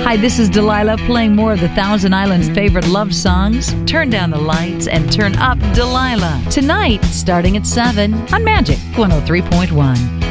Hi, this is Delilah playing more of the Thousand Islands' favorite love songs. Turn down the lights and turn up Delilah. Tonight, starting at 7 on Magic 103.1.